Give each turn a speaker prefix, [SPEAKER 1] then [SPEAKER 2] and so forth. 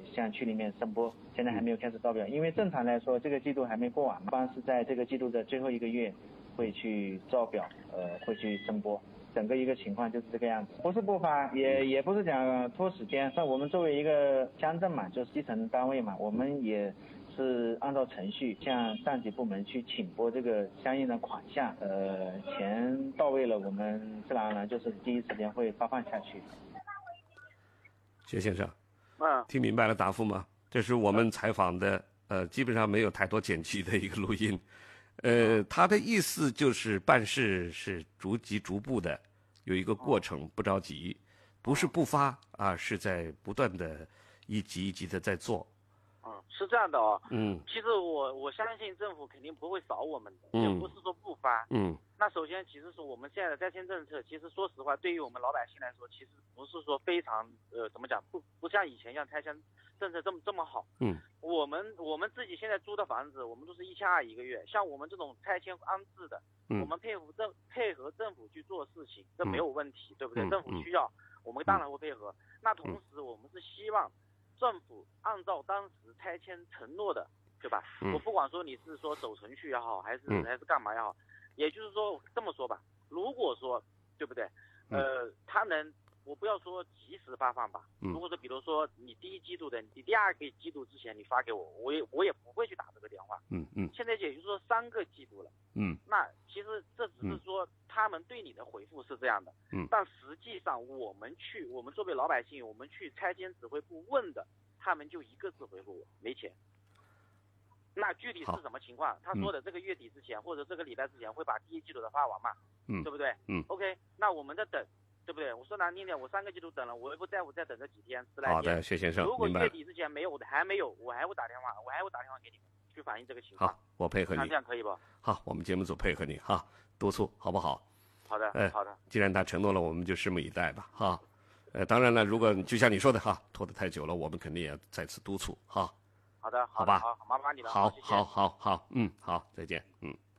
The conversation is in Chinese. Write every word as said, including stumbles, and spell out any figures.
[SPEAKER 1] 向区里面申拨，现在还没有开始招标，因为正常来说这个季度还没过完嘛，一般是在这个季度的最后一个月会去招标，呃，会去申拨。整个一个情况就是这个样子，不是不发，也也不是讲拖时间。像我们作为一个乡镇嘛，就是基层单位嘛，我们也是按照程序向上级部门去请拨这个相应的款项，呃，钱到位了，我们自然而然就是第一时间会发放下去。
[SPEAKER 2] 薛先生，
[SPEAKER 3] 嗯，
[SPEAKER 2] 听明白了答复吗？这是我们采访的，呃，基本上没有太多剪辑的一个录音。呃，他的意思就是办事是逐级逐步的，有一个过程，不着急，不是不发啊，是在不断的一级一级的在做。
[SPEAKER 3] 嗯，是这样的哦。
[SPEAKER 2] 嗯，
[SPEAKER 3] 其实我我相信政府肯定不会少我们的，
[SPEAKER 2] 嗯、
[SPEAKER 3] 也不是说不发。
[SPEAKER 2] 嗯，
[SPEAKER 3] 那首先其实是我们现在的拆迁政策，其实说实话，对于我们老百姓来说，其实不是说非常呃怎么讲，不不像以前一样拆迁政策这么这么好。
[SPEAKER 2] 嗯，
[SPEAKER 3] 我们我们自己现在租的房子，我们都是一千二一个月，像我们这种拆迁安置的，
[SPEAKER 2] 嗯、
[SPEAKER 3] 我们配合政配合政府去做事情，这没有问题，
[SPEAKER 2] 嗯、
[SPEAKER 3] 对不对？
[SPEAKER 2] 嗯、
[SPEAKER 3] 政府需要，我们当然会配合。那同时我们是希望政府按照当时拆迁承诺的，对吧？
[SPEAKER 2] 嗯、
[SPEAKER 3] 我不管说你是说走程序也好，还是、
[SPEAKER 2] 嗯、
[SPEAKER 3] 还是干嘛也好，也就是说这么说吧，如果说对不对？呃，他能，我不要说及时发放吧。
[SPEAKER 2] 嗯、
[SPEAKER 3] 如果说比如说你第一季度的，你第二个季度之前你发给我，我也我也不会去打这个电话。
[SPEAKER 2] 嗯嗯。
[SPEAKER 3] 现在也就是说三个季度了。
[SPEAKER 2] 嗯。
[SPEAKER 3] 那其实这只是说他们对你的回复是这样的。
[SPEAKER 2] 嗯。
[SPEAKER 3] 但实际上我们去，我们作为老百姓，我们去拆迁指挥部问的，他们就一个字回复我：没钱。那具体是什么情况？他说的这个月底之前、嗯、或者这个礼拜之前会把第一季度的发完嘛？
[SPEAKER 2] 嗯，
[SPEAKER 3] 对不对？
[SPEAKER 2] 嗯
[SPEAKER 3] ，OK， 那我们在等，对不对？我说难听点，我三个季度等了，我也不在乎再等这几天十来天。
[SPEAKER 2] 好的，薛先生，
[SPEAKER 3] 如果月底之前没有的，还没有，我还会打电话，我还会打电话给你们去反映这个情况。
[SPEAKER 2] 好，我配合你。
[SPEAKER 3] 那这样可以不？
[SPEAKER 2] 好，我们节目组配合你哈，督促好不好？
[SPEAKER 3] 好的，
[SPEAKER 2] 呃，
[SPEAKER 3] 好的。
[SPEAKER 2] 既然他承诺了，我们就拭目以待吧，哈。呃，当然了，如果就像你说的哈，拖得太久了，我们肯定也再次督促哈。
[SPEAKER 3] 好的，
[SPEAKER 2] 好吧，
[SPEAKER 3] 好，麻烦你了。
[SPEAKER 2] 好，
[SPEAKER 3] 谢谢
[SPEAKER 2] 好，好，好，嗯，好，再见，嗯。